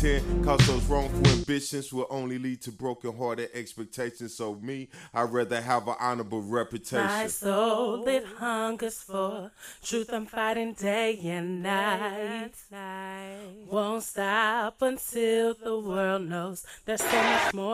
Cause those wrongful ambitions will only lead to broken-hearted expectations. So me, I'd rather have an honorable reputation. My soul, it hungers for truth. I'm fighting day and night. Won't stop until the world knows there's so much more.